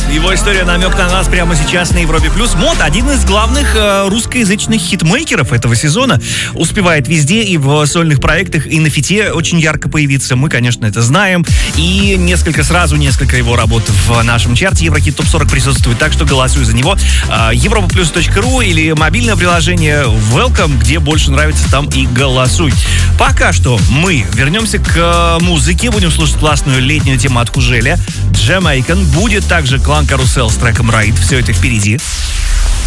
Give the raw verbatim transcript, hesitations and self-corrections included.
Его история намек на нас прямо сейчас на Европе плюс. Мод — один из главных э, русскоязычных хитмейкеров этого сезона. Успевает везде, и в сольных проектах, и на фите очень ярко появиться. Мы, конечно, это знаем. И несколько, сразу несколько его работ в нашем чарте Еврохит топ сорок присутствует. Так что голосуй за него. Э, европа плюс точка ру или мобильное приложение Welcome, где больше нравится, там и голосуй. Пока что мы вернемся к музыке. Будем слушать классную летнюю тему от Хужеля. Jamaican. Будет также клан Карусел с треком Ride. Все это впереди.